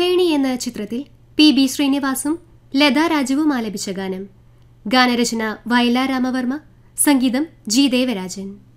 ത്രിവേണി എന്ന ചിത്രത്തിൽ PB ശ്രീനിവാസും ലതാ രാജുവും ആലപിച്ച ഗാനം. ഗാനരചന വയലാർ രാമവർമ്മ, സംഗീതം G ദേവരാജൻ.